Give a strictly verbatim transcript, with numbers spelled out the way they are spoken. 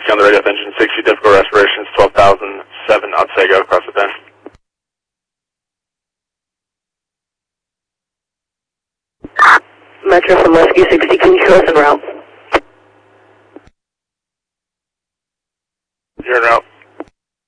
sixty on the radio, engine sixty, difficult respirations, twelve thousand seven, Otsego, across the bend. Metro from Rescue sixty, can you show us en route? You're en route.